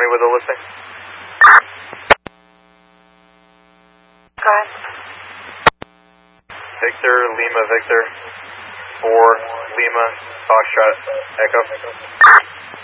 with the listing? Go ahead. Victor, Lima, Victor, 4, Lima, Foxtrot, Echo.